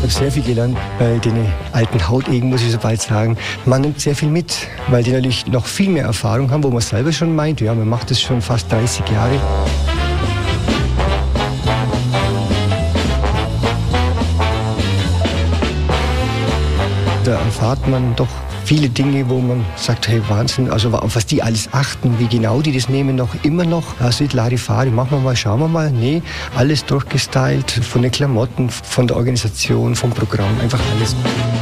Ich habe sehr viel gelernt bei den alten Hautegen, muss ich so bald sagen. Man nimmt sehr viel mit, weil die natürlich noch viel mehr Erfahrung haben, wo man selber schon meint, ja, man macht das schon fast 30 Jahre. Da erfahrt man doch viele Dinge, wo man sagt, hey Wahnsinn, also auf was die alles achten, wie genau die das nehmen, noch immer noch. Also Larifari, machen wir mal, schauen wir mal. Nee, alles durchgestylt, von den Klamotten, von der Organisation, vom Programm, einfach alles.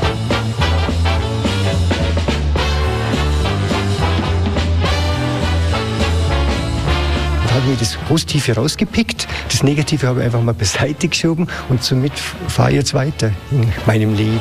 Habe mir das Positive rausgepickt, das Negative habe ich einfach mal beiseite geschoben und somit fahre ich jetzt weiter in meinem Leben.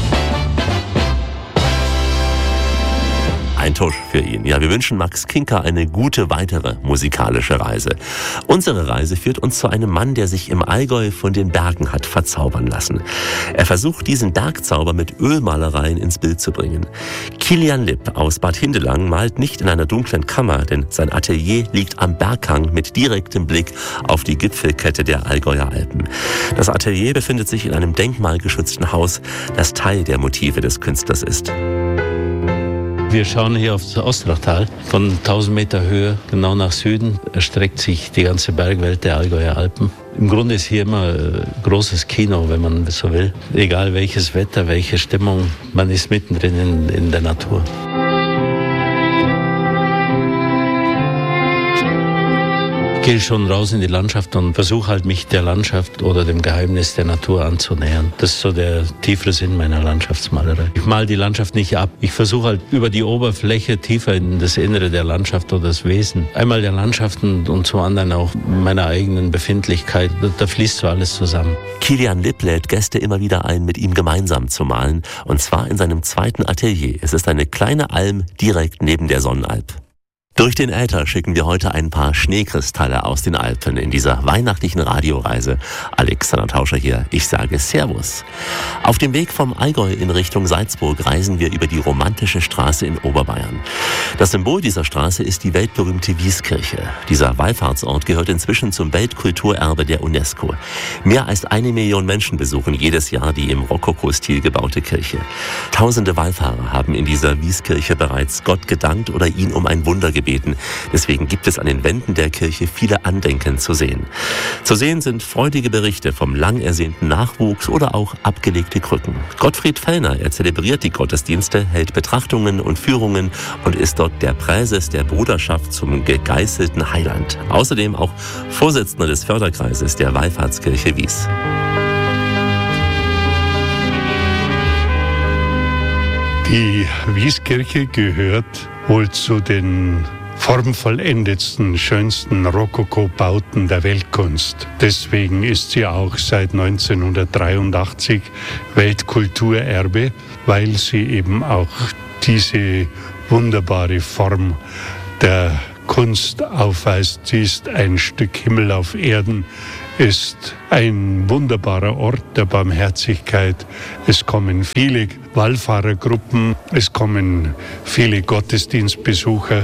Ein Tusch für ihn. Ja, wir wünschen Max Kinker eine gute weitere musikalische Reise. Unsere Reise führt uns zu einem Mann, der sich im Allgäu von den Bergen hat verzaubern lassen. Er versucht, diesen Bergzauber mit Ölmalereien ins Bild zu bringen. Kilian Lipp aus Bad Hindelang malt nicht in einer dunklen Kammer, denn sein Atelier liegt am Berghang mit direktem Blick auf die Gipfelkette der Allgäuer Alpen. Das Atelier befindet sich in einem denkmalgeschützten Haus, das Teil der Motive des Künstlers ist. Wir schauen hier auf das Ostrachtal. Von 1000 Meter Höhe genau nach Süden erstreckt sich die ganze Bergwelt der Allgäuer Alpen. Im Grunde ist hier immer großes Kino, wenn man so will. Egal welches Wetter, welche Stimmung, man ist mittendrin in der Natur. Ich gehe schon raus in die Landschaft und versuche halt, mich der Landschaft oder dem Geheimnis der Natur anzunähern. Das ist so der tiefere Sinn meiner Landschaftsmalerei. Ich male die Landschaft nicht ab. Ich versuche halt über die Oberfläche tiefer in das Innere der Landschaft oder das Wesen. Einmal der Landschaften und zum anderen auch meiner eigenen Befindlichkeit. Da fließt so alles zusammen. Kilian Lipp lädt Gäste immer wieder ein, mit ihm gemeinsam zu malen. Und zwar in seinem zweiten Atelier. Es ist eine kleine Alm direkt neben der Sonnenalp. Durch den Äther schicken wir heute ein paar Schneekristalle aus den Alpen in dieser weihnachtlichen Radioreise. Alexander Tauscher hier, ich sage Servus. Auf dem Weg vom Allgäu in Richtung Salzburg reisen wir über die romantische Straße in Oberbayern. Das Symbol dieser Straße ist die weltberühmte Wieskirche. Dieser Wallfahrtsort gehört inzwischen zum Weltkulturerbe der UNESCO. Mehr als 1 Million Menschen besuchen jedes Jahr die im Rokoko-Stil gebaute Kirche. Tausende Wallfahrer haben in dieser Wieskirche bereits Gott gedankt oder ihn um ein Wunder gebeten. Deswegen gibt es an den Wänden der Kirche viele Andenken zu sehen. Zu sehen sind freudige Berichte vom lang ersehnten Nachwuchs oder auch abgelegte Krücken. Gottfried Fellner, er zelebriert die Gottesdienste, hält Betrachtungen und Führungen und ist dort der Präses der Bruderschaft zum gegeißelten Heiland. Außerdem auch Vorsitzender des Förderkreises der Wallfahrtskirche Wies. Die Wieskirche gehört wohl zu den formvollendetsten, schönsten Rokoko-Bauten der Weltkunst. Deswegen ist sie auch seit 1983 Weltkulturerbe, weil sie eben auch diese wunderbare Form der Kunst aufweist. Sie ist ein Stück Himmel auf Erden, ist ein wunderbarer Ort der Barmherzigkeit. Es kommen viele Wallfahrergruppen, es kommen viele Gottesdienstbesucher.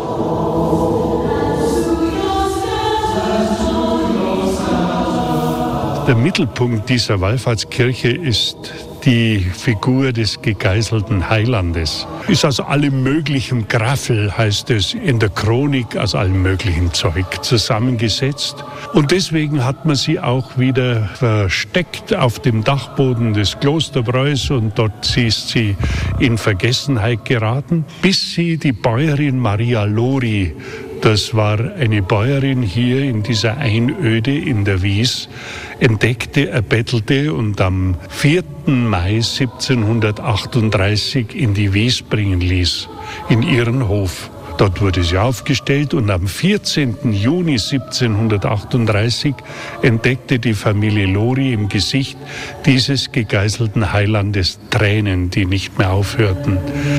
Der Mittelpunkt dieser Wallfahrtskirche ist die Figur des gegeißelten Heilandes. Ist aus allem möglichen Graffel, heißt es in der Chronik, aus allem möglichen Zeug zusammengesetzt. Und deswegen hat man sie auch wieder versteckt auf dem Dachboden des Klosterbräus und dort ist sie in Vergessenheit geraten, bis sie die Bäuerin Maria Lori, das war eine Bäuerin hier in dieser Einöde in der Wies, entdeckte, erbettelte und am 4. Mai 1738 in die Wies bringen ließ, in ihren Hof. Dort wurde sie aufgestellt und am 14. Juni 1738 entdeckte die Familie Lori im Gesicht dieses gegeißelten Heilandes Tränen, die nicht mehr aufhörten.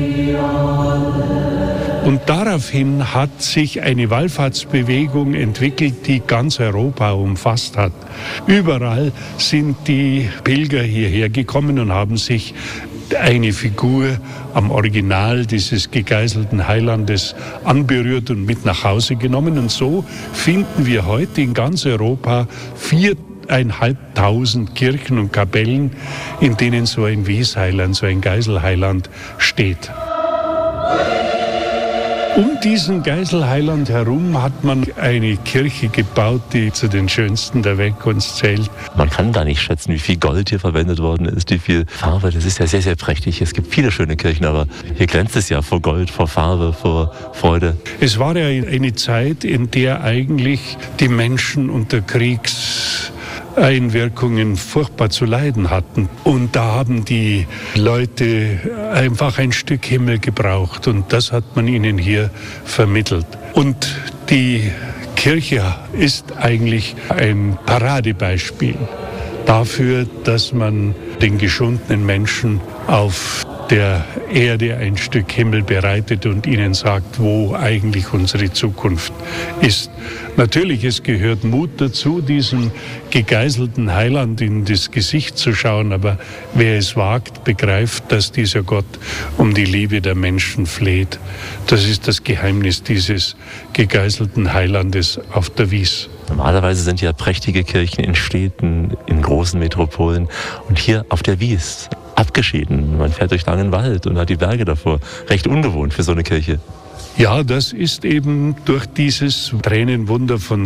Und daraufhin hat sich eine Wallfahrtsbewegung entwickelt, die ganz Europa umfasst hat. Überall sind die Pilger hierher gekommen und haben sich eine Figur am Original dieses gegeißelten Heilandes anberührt und mit nach Hause genommen. Und so finden wir heute in ganz Europa 4 5.500 Kirchen und Kapellen, in denen so ein Wiesheiland, so ein Geiselheiland steht. Um diesen Geiselheiland herum hat man eine Kirche gebaut, die zu den schönsten der Weltkunst zählt. Man kann gar nicht schätzen, wie viel Gold hier verwendet worden ist, wie viel Farbe. Das ist ja sehr, sehr prächtig. Es gibt viele schöne Kirchen, aber hier glänzt es ja vor Gold, vor Farbe, vor Freude. Es war ja eine Zeit, in der eigentlich die Menschen unter Kriegseinwirkungen furchtbar zu leiden hatten. Und da haben die Leute einfach ein Stück Himmel gebraucht und das hat man ihnen hier vermittelt. Und die Kirche ist eigentlich ein Paradebeispiel dafür, dass man den geschundenen Menschen auf der Erde ein Stück Himmel bereitet und ihnen sagt, wo eigentlich unsere Zukunft ist. Natürlich, es gehört Mut dazu, diesem gegeißelten Heiland in das Gesicht zu schauen, aber wer es wagt, begreift, dass dieser Gott um die Liebe der Menschen fleht. Das ist das Geheimnis dieses gegeißelten Heilandes auf der Wies. Normalerweise sind ja prächtige Kirchen in Städten, in großen Metropolen und hier auf der Wies. Abgeschieden. Man fährt durch langen Wald und hat die Berge davor. Recht ungewohnt für so eine Kirche. Ja, das ist eben durch dieses Tränenwunder von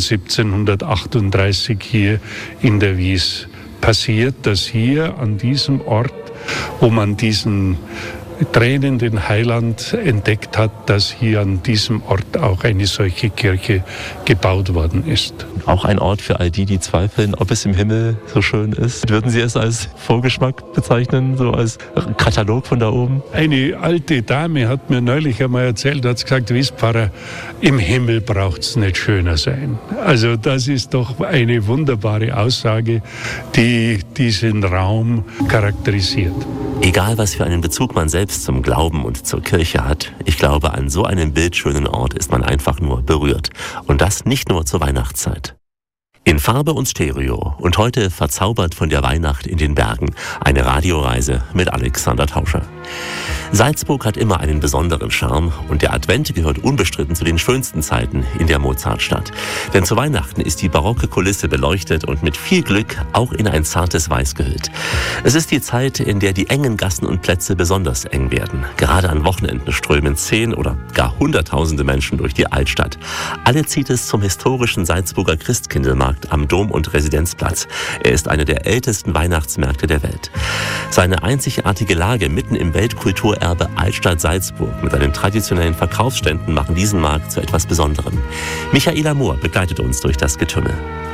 1738 hier in der Wies passiert, dass hier an diesem Ort, wo man diesen tränenden Heiland entdeckt hat, dass hier an diesem Ort auch eine solche Kirche gebaut worden ist. Auch ein Ort für all die, die zweifeln, ob es im Himmel so schön ist. Würden Sie es als Vorgeschmack bezeichnen, so als Katalog von da oben? Eine alte Dame hat mir neulich einmal erzählt, hat gesagt, wisst Pfarrer, im Himmel braucht es nicht schöner sein. Also das ist doch eine wunderbare Aussage, die diesen Raum charakterisiert. Egal, was für einen Bezug man selbst zum Glauben und zur Kirche hat, ich glaube, an so einem bildschönen Ort ist man einfach nur berührt. Und das nicht nur zur Weihnachtszeit. In Farbe und Stereo und heute verzaubert von der Weihnacht in den Bergen. Eine Radioreise mit Alexander Tauscher. Salzburg hat immer einen besonderen Charme und der Advent gehört unbestritten zu den schönsten Zeiten in der Mozartstadt. Denn zu Weihnachten ist die barocke Kulisse beleuchtet und mit viel Glück auch in ein zartes Weiß gehüllt. Es ist die Zeit, in der die engen Gassen und Plätze besonders eng werden. Gerade an Wochenenden strömen 10 oder gar Hunderttausende Menschen durch die Altstadt. Alle zieht es zum historischen Salzburger Christkindlmarkt am Dom- und Residenzplatz. Er ist einer der ältesten Weihnachtsmärkte der Welt. Seine einzigartige Lage mitten im Weltkulturerbe Altstadt Salzburg mit seinen traditionellen Verkaufsständen machen diesen Markt zu etwas Besonderem. Michaela Mohr begleitet uns durch das Getümmel.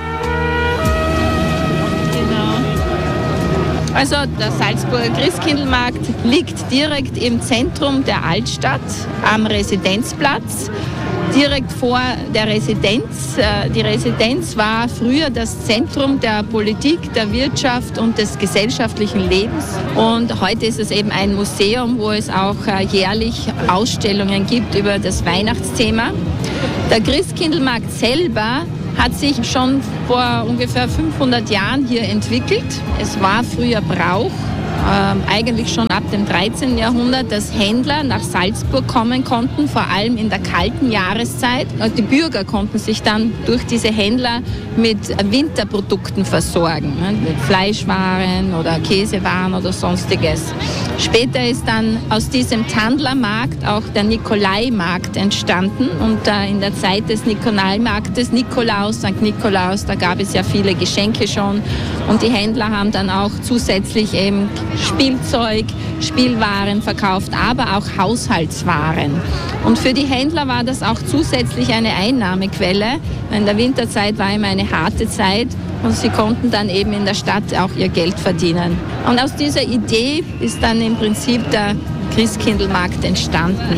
Also der Salzburger Christkindlmarkt liegt direkt im Zentrum der Altstadt am Residenzplatz, direkt vor der Residenz. Die Residenz war früher das Zentrum der Politik, der Wirtschaft und des gesellschaftlichen Lebens. Und heute ist es eben ein Museum, wo es auch jährlich Ausstellungen gibt über das Weihnachtsthema. Der Christkindlmarkt selber hat sich schon vor ungefähr 500 Jahren hier entwickelt. Es war früher Brauch, eigentlich schon ab dem 13. Jahrhundert, dass Händler nach Salzburg kommen konnten, vor allem in der kalten Jahreszeit. Die Bürger konnten sich dann durch diese Händler mit Winterprodukten versorgen, mit Fleischwaren oder Käsewaren oder sonstiges. Später ist dann aus diesem Tandlermarkt auch der Nikolaimarkt entstanden und in der Zeit des Nikolaimarktes, Nikolaus, St. Nikolaus, da gab es ja viele Geschenke schon und die Händler haben dann auch zusätzlich eben Spielzeug, Spielwaren verkauft, aber auch Haushaltswaren. Und für die Händler war das auch zusätzlich eine Einnahmequelle. In der Winterzeit war immer eine harte Zeit und sie konnten dann eben in der Stadt auch ihr Geld verdienen. Und aus dieser Idee ist dann im Prinzip der Christkindlmarkt entstanden.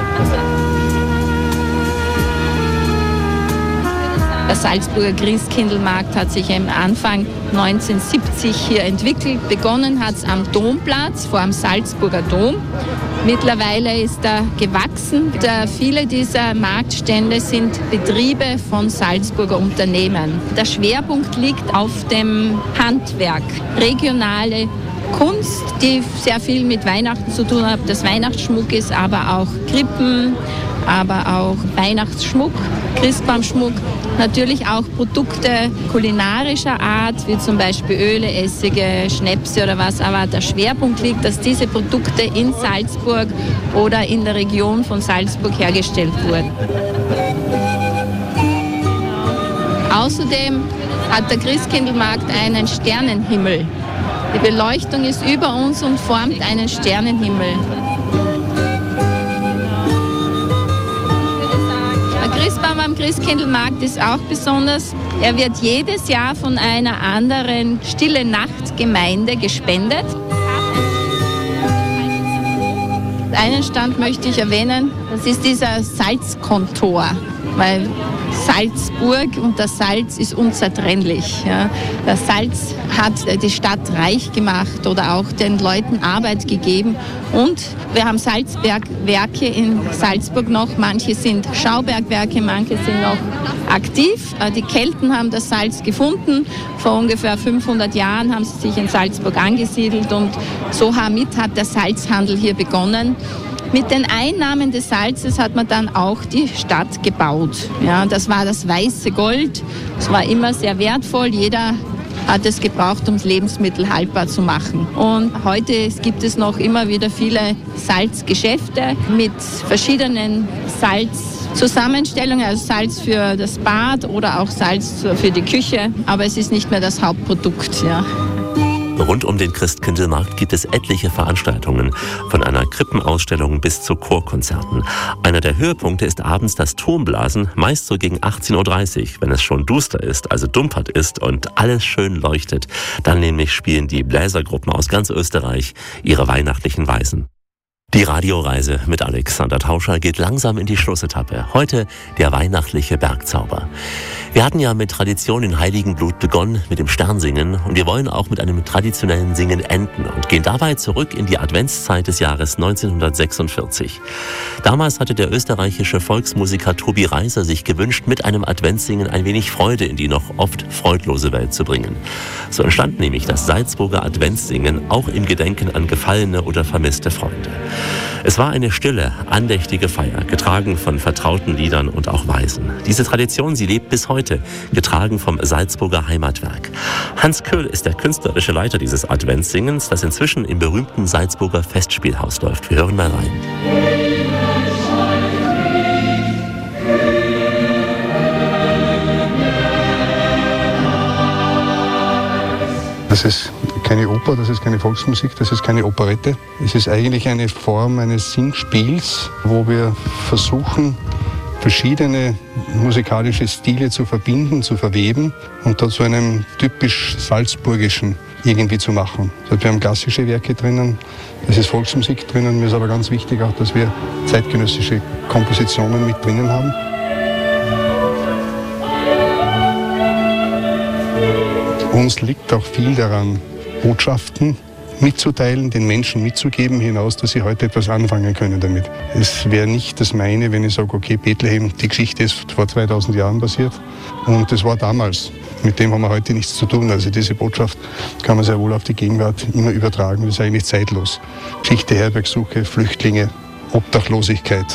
Der Salzburger Christkindlmarkt hat sich am Anfang 1970 hier entwickelt. Begonnen hat es am Domplatz vor dem Salzburger Dom. Mittlerweile ist er gewachsen. Viele dieser Marktstände sind Betriebe von Salzburger Unternehmen. Der Schwerpunkt liegt auf dem Handwerk. Regionale Kunst, die sehr viel mit Weihnachten zu tun hat, das Weihnachtsschmuck ist, aber auch Krippen, aber auch Weihnachtsschmuck, Christbaumschmuck, natürlich auch Produkte kulinarischer Art, wie zum Beispiel Öle, Essige, Schnäpse oder was, aber der Schwerpunkt liegt, dass diese Produkte in Salzburg oder in der Region von Salzburg hergestellt wurden. Außerdem hat der Christkindlmarkt einen Sternenhimmel. Die Beleuchtung ist über uns und formt einen Sternenhimmel. Der Christbaum am Christkindlmarkt ist auch besonders. Er wird jedes Jahr von einer anderen Stille-Nacht-Gemeinde gespendet. Einen Stand möchte ich erwähnen, das ist dieser Salzkontor, weil Salzburg und das Salz ist unzertrennlich. Ja. Das Salz hat die Stadt reich gemacht oder auch den Leuten Arbeit gegeben. Und wir haben Salzbergwerke in Salzburg noch. Manche sind Schaubergwerke, manche sind noch aktiv. Die Kelten haben das Salz gefunden. Vor ungefähr 500 Jahren haben sie sich in Salzburg angesiedelt und somit hat der Salzhandel hier begonnen. Mit den Einnahmen des Salzes hat man dann auch die Stadt gebaut. Ja, das war das weiße Gold. Es war immer sehr wertvoll. Jeder hat es gebraucht, um Lebensmittel haltbar zu machen. Und heute gibt es noch immer wieder viele Salzgeschäfte mit verschiedenen Salzzusammenstellungen, also Salz für das Bad oder auch Salz für die Küche. Aber es ist nicht mehr das Hauptprodukt. Ja. Rund um den Christkindlmarkt gibt es etliche Veranstaltungen, von einer Krippenausstellung bis zu Chorkonzerten. Einer der Höhepunkte ist abends das Turmblasen, meist so gegen 18:30 Uhr, wenn es schon duster ist, also dumpert ist und alles schön leuchtet. Dann nämlich spielen die Bläsergruppen aus ganz Österreich ihre weihnachtlichen Weisen. Die Radioreise mit Alexander Tauscher geht langsam in die Schlussetappe. Heute der weihnachtliche Bergzauber. Wir hatten ja mit Tradition in Heiligenblut begonnen, mit dem Sternsingen, und wir wollen auch mit einem traditionellen Singen enden und gehen dabei zurück in die Adventszeit des Jahres 1946. Damals hatte der österreichische Volksmusiker Tobi Reiser sich gewünscht, mit einem Adventssingen ein wenig Freude in die noch oft freudlose Welt zu bringen. So entstand nämlich das Salzburger Adventssingen, auch im Gedenken an gefallene oder vermisste Freunde. Es war eine stille, andächtige Feier, getragen von vertrauten Liedern und auch Weisen. Diese Tradition, sie lebt bis heute, getragen vom Salzburger Heimatwerk. Hans Köhl ist der künstlerische Leiter dieses Adventssingens, das inzwischen im berühmten Salzburger Festspielhaus läuft. Wir hören mal rein. Das ist keine Oper, das ist keine Volksmusik, das ist keine Operette. Es ist eigentlich eine Form eines Singspiels, wo wir versuchen, verschiedene musikalische Stile zu verbinden, zu verweben und da zu einem typisch salzburgischen irgendwie zu machen. Also wir haben klassische Werke drinnen, es ist Volksmusik drinnen, mir ist aber ganz wichtig auch, dass wir zeitgenössische Kompositionen mit drinnen haben. Uns liegt auch viel daran, Botschaften mitzuteilen, den Menschen mitzugeben, hinaus, dass sie heute etwas anfangen können damit. Es wäre nicht das meine, wenn ich sage, okay, Bethlehem, die Geschichte ist vor 2000 Jahren passiert und das war damals. Mit dem haben wir heute nichts zu tun. Also diese Botschaft kann man sehr wohl auf die Gegenwart immer übertragen. Das ist eigentlich zeitlos. Geschichte, Herbergsuche, Flüchtlinge, Obdachlosigkeit.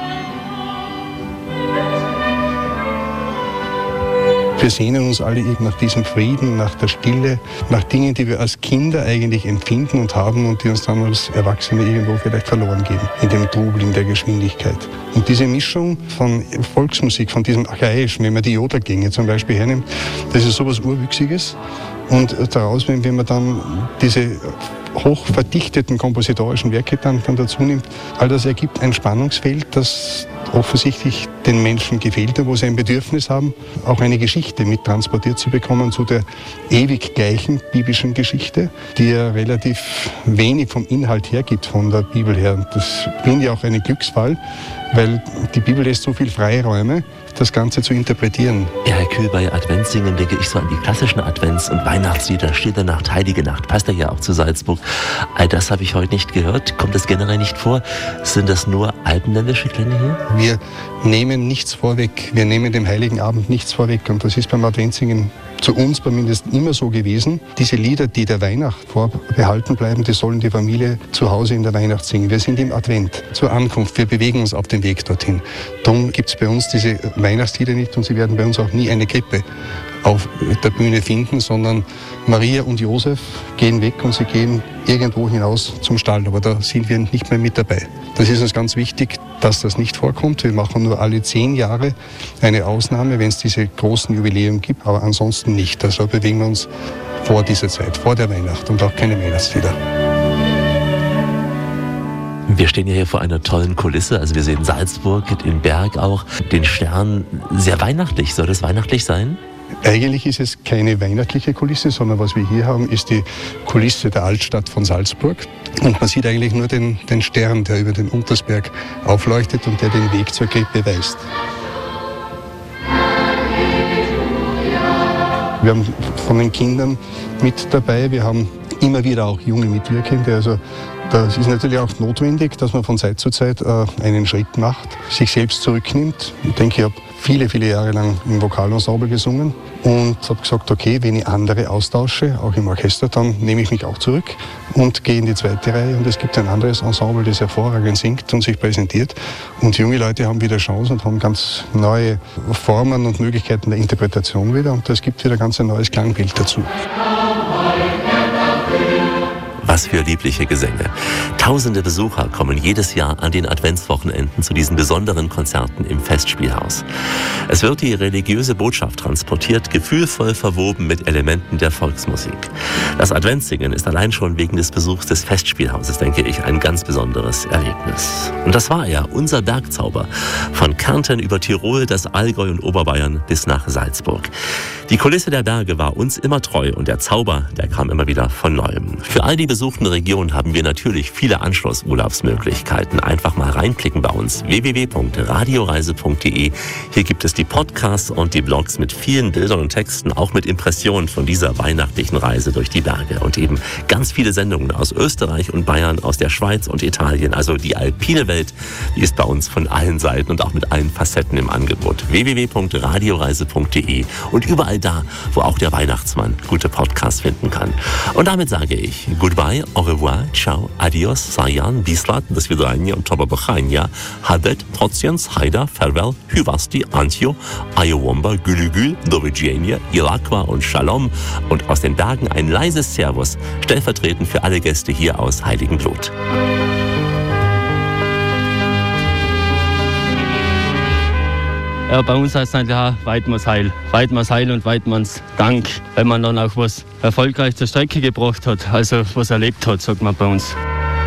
Wir sehnen uns alle eben nach diesem Frieden, nach der Stille, nach Dingen, die wir als Kinder eigentlich empfinden und haben und die uns dann als Erwachsene irgendwo vielleicht verloren gehen, in dem Trubel, in der Geschwindigkeit. Und diese Mischung von Volksmusik, von diesem Archaischen, wenn man die Jodelgänge zum Beispiel hernimmt, das ist sowas Urwüchsiges. Und daraus, wenn man dann diese hoch verdichteten kompositorischen Werke dann dazu nimmt, all das ergibt ein Spannungsfeld, das offensichtlich den Menschen gefehlt hat, wo sie ein Bedürfnis haben, auch eine Geschichte mit transportiert zu bekommen zu der ewig gleichen biblischen Geschichte, die ja relativ wenig vom Inhalt hergibt von der Bibel her. Das finde ich auch einen Glücksfall, weil die Bibel lässt so viel Freiräume, das Ganze zu interpretieren. Ja, Herr Köhl, bei Adventssingen denke ich so an die klassischen Advents- und Weihnachtslieder, Stille Nacht, Heilige Nacht, passt ja auch zu Salzburg. All das habe ich heute nicht gehört. Kommt das generell nicht vor? Sind das nur alpenländische Klänge hier? Wir nehmen nichts vorweg. Wir nehmen dem Heiligen Abend nichts vorweg. Und das ist beim Adventssingen zu uns zumindest immer so gewesen. Diese Lieder, die der Weihnacht vorbehalten bleiben, die sollen die Familie zu Hause in der Weihnacht singen. Wir sind im Advent, zur Ankunft. Wir bewegen uns auf dem Weg dorthin. Darum gibt es bei uns diese Weihnachtslieder nicht und sie werden bei uns auch nie eine Krippe auf der Bühne finden, sondern Maria und Josef gehen weg und sie gehen irgendwo hinaus zum Stall. Aber da sind wir nicht mehr mit dabei. Das ist uns ganz wichtig, dass das nicht vorkommt. Wir machen nur alle 10 Jahre eine Ausnahme, wenn es diese großen Jubiläen gibt, aber ansonsten nicht. Also bewegen wir uns vor dieser Zeit, vor der Weihnacht und auch keine Weihnachtslieder. Wir stehen ja hier vor einer tollen Kulisse. Also wir sehen Salzburg, den Berg auch, den Stern. Sehr weihnachtlich. Soll das weihnachtlich sein? Eigentlich ist es keine weihnachtliche Kulisse, sondern was wir hier haben, ist die Kulisse der Altstadt von Salzburg. Und man sieht eigentlich nur den Stern, der über den Untersberg aufleuchtet und der den Weg zur Krippe weist. Wir haben von den Kindern mit dabei, wir haben immer wieder auch junge Mitwirkende. Also das ist natürlich auch notwendig, dass man von Zeit zu Zeit einen Schritt macht, sich selbst zurücknimmt. Ich denke, ich habe viele, viele Jahre lang im Vokalensemble gesungen und habe gesagt, okay, wenn ich andere austausche, auch im Orchester, dann nehme ich mich auch zurück und gehe in die zweite Reihe. Und es gibt ein anderes Ensemble, das hervorragend singt und sich präsentiert. Und junge Leute haben wieder Chance und haben ganz neue Formen und Möglichkeiten der Interpretation wieder. Und es gibt wieder ganz ein neues Klangbild dazu. Was für liebliche Gesänge. Tausende Besucher kommen jedes Jahr an den Adventswochenenden zu diesen besonderen Konzerten im Festspielhaus. Es wird die religiöse Botschaft transportiert, gefühlvoll verwoben mit Elementen der Volksmusik. Das Adventssingen ist allein schon wegen des Besuchs des Festspielhauses, denke ich, ein ganz besonderes Erlebnis. Und das war er, unser Bergzauber. Von Kärnten über Tirol, das Allgäu und Oberbayern bis nach Salzburg. Die Kulisse der Berge war uns immer treu und der Zauber, der kam immer wieder von Neuem. Für all die besuchten Regionen haben wir natürlich viele Anschlussurlaubsmöglichkeiten. Einfach mal reinklicken bei uns. www.radioreise.de. Hier gibt es die Podcasts und die Blogs mit vielen Bildern und Texten, auch mit Impressionen von dieser weihnachtlichen Reise durch die Berge. Und eben ganz viele Sendungen aus Österreich und Bayern, aus der Schweiz und Italien. Also die alpine Welt, die ist bei uns von allen Seiten und auch mit allen Facetten im Angebot. www.radioreise.de und überall da, wo auch der Weihnachtsmann gute Podcasts finden kann. Und damit sage ich goodbye, au revoir, ciao, adios, sayan, bislat, do svidania und tobabochania, hadet, trotziens, haida, farewell, hyvasti, antio, ayowomba, gülügül, dovigienia, ilakwa und shalom und aus den Bergen ein leises Servus, stellvertretend für alle Gäste hier aus Heiligenblut. Ja, bei uns heißt es eigentlich auch Weidmanns Heil. Weidmanns Heil und Weidmanns Dank, wenn man dann auch was erfolgreich zur Strecke gebracht hat, also was erlebt hat, sagt man bei uns.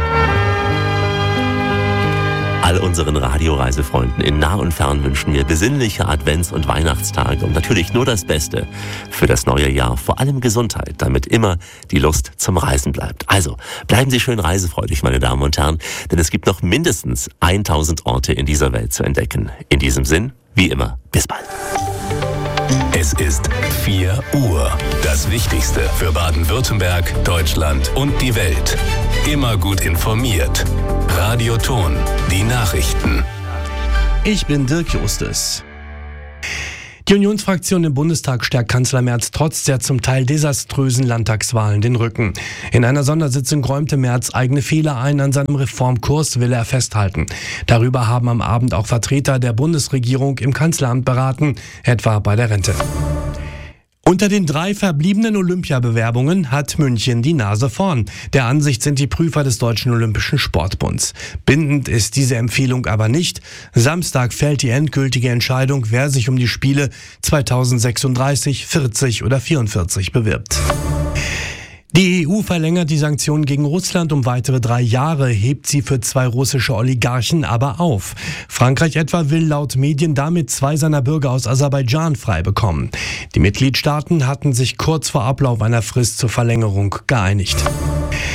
All unseren Radioreisefreunden in nah und fern wünschen wir besinnliche Advents- und Weihnachtstage und natürlich nur das Beste für das neue Jahr. Vor allem Gesundheit, damit immer die Lust zum Reisen bleibt. Also bleiben Sie schön reisefreudig, meine Damen und Herren, denn es gibt noch mindestens 1000 Orte in dieser Welt zu entdecken. In diesem Sinn, wie immer, bis bald. Es ist 4 Uhr. Das Wichtigste für Baden-Württemberg, Deutschland und die Welt. Immer gut informiert. Radio Thon, die Nachrichten. Ich bin Dirk Justus. Die Unionsfraktion im Bundestag stärkt Kanzler Merz trotz der zum Teil desaströsen Landtagswahlen den Rücken. In einer Sondersitzung räumte Merz eigene Fehler ein, an seinem Reformkurs will er festhalten. Darüber haben am Abend auch Vertreter der Bundesregierung im Kanzleramt beraten, etwa bei der Rente. Unter den 3 verbliebenen Olympiabewerbungen hat München die Nase vorn. Der Ansicht sind die Prüfer des Deutschen Olympischen Sportbunds. Bindend ist diese Empfehlung aber nicht. Samstag fällt die endgültige Entscheidung, wer sich um die Spiele 2036, 40 oder 44 bewirbt. Die EU verlängert die Sanktionen gegen Russland um weitere 3 Jahre, hebt sie für 2 russische Oligarchen aber auf. Frankreich etwa will laut Medien damit 2 seiner Bürger aus Aserbaidschan frei bekommen. Die Mitgliedstaaten hatten sich kurz vor Ablauf einer Frist zur Verlängerung geeinigt.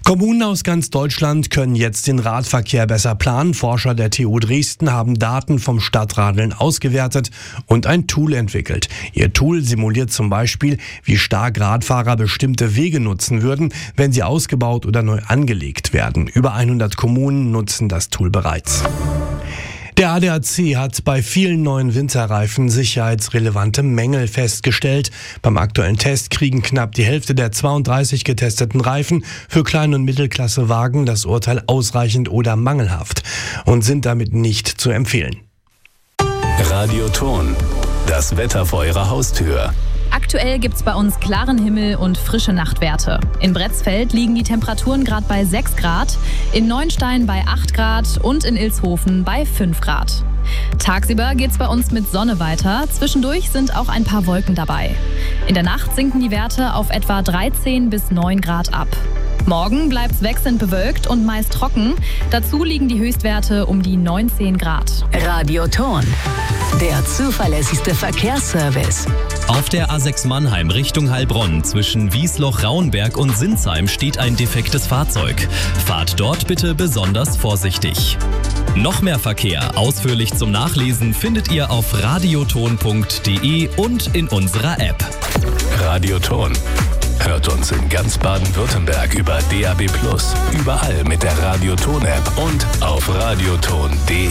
Kommunen aus ganz Deutschland können jetzt den Radverkehr besser planen. Forscher der TU Dresden haben Daten vom Stadtradeln ausgewertet und ein Tool entwickelt. Ihr Tool simuliert zum Beispiel, wie stark Radfahrer bestimmte Wege nutzen würden, wenn sie ausgebaut oder neu angelegt werden. Über 100 Kommunen nutzen das Tool bereits. Der ADAC hat bei vielen neuen Winterreifen sicherheitsrelevante Mängel festgestellt. Beim aktuellen Test kriegen knapp die Hälfte der 32 getesteten Reifen für Klein- und Mittelklassewagen das Urteil ausreichend oder mangelhaft und sind damit nicht zu empfehlen. Radioton, das Wetter vor Ihrer Haustür. Aktuell gibt's bei uns klaren Himmel und frische Nachtwerte. In Bretzfeld liegen die Temperaturen gerade bei 6 Grad, in Neuenstein bei 8 Grad und in Ilshofen bei 5 Grad. Tagsüber geht's bei uns mit Sonne weiter, zwischendurch sind auch ein paar Wolken dabei. In der Nacht sinken die Werte auf etwa 13 bis 9 Grad ab. Morgen bleibt's wechselnd bewölkt und meist trocken. Dazu liegen die Höchstwerte um die 19 Grad. Radioton, der zuverlässigste Verkehrsservice. Auf der A6 Mannheim Richtung Heilbronn zwischen Wiesloch-Rauenberg und Sinsheim steht ein defektes Fahrzeug. Fahrt dort bitte besonders vorsichtig. Noch mehr Verkehr ausführlich zum Nachlesen findet ihr auf radioton.de und in unserer App. Radioton. Hört uns in ganz Baden-Württemberg über DAB+, überall mit der Radioton-App und auf radioton.de.